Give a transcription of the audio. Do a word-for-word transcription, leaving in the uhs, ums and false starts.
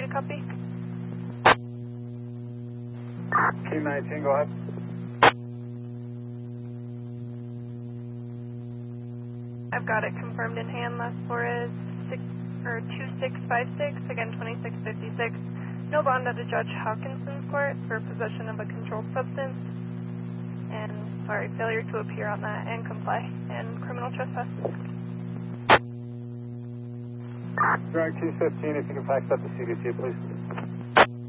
copy? K nineteen, go ahead. I've got it confirmed in hand. Last four is six or two six five six. Again, twenty six fifty six. No bond at a Judge Hawkinson's court for possession of a controlled substance. And sorry, failure to appear on that and comply and criminal trespass. Drawing two fifteen. If you can fax that to C B C, please.